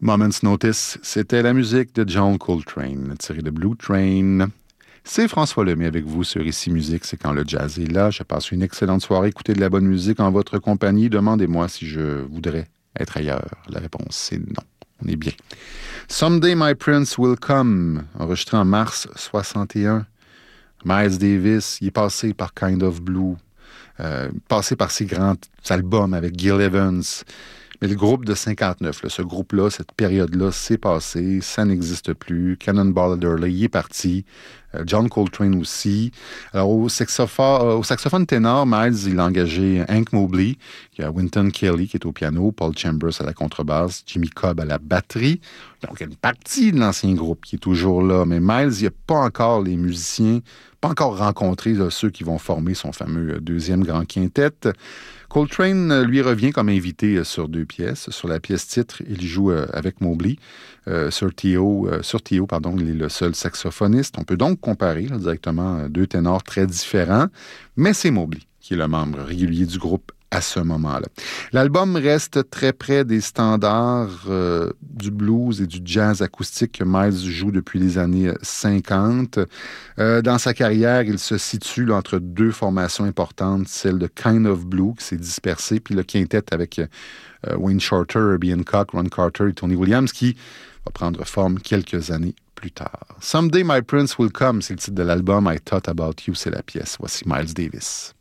Moment's Notice, c'était la musique de John Coltrane, tirée de Blue Train. C'est François Lemay avec vous sur Ici Musique, c'est quand le jazz est là. Je passe une excellente soirée, écoutez de la bonne musique en votre compagnie. Demandez-moi si je voudrais être ailleurs. La réponse, c'est non. On est bien. Someday My Prince Will Come, enregistré en mars 61. Miles Davis, il est passé par Kind of Blue, passé par ses grands albums avec Gil Evans. Mais le groupe de 59, là, ce groupe-là, cette période-là, c'est passé, ça n'existe plus. Cannonball Adderley, il est parti. John Coltrane aussi. Alors, au saxophone ténor, Miles, il a engagé Hank Mobley, il y a Wynton Kelly qui est au piano, Paul Chambers à la contrebasse, Jimmy Cobb à la batterie. Donc, il y a une partie de l'ancien groupe qui est toujours là. Mais Miles, il n'y a pas encore les musiciens, pas encore rencontré là, ceux qui vont former son fameux deuxième grand quintet. Coltrane, lui, revient comme invité sur deux pièces. Sur la pièce titre, il joue avec Mobley. Sur Tio, il est le seul saxophoniste. On peut donc comparer là, directement deux ténors très différents, mais c'est Mobley qui est le membre régulier du groupe à ce moment-là. L'album reste très près des standards du blues et du jazz acoustique que Miles joue depuis les années 50. Dans sa carrière, il se situe là, entre deux formations importantes, celle de Kind of Blue qui s'est dispersée, puis le quintet avec Wayne Shorter, Herbie Hancock, Ron Carter et Tony Williams qui va prendre forme quelques années plus tard. Someday My Prince Will Come, c'est le titre de l'album I Thought About You, c'est la pièce. Voici Miles Davis.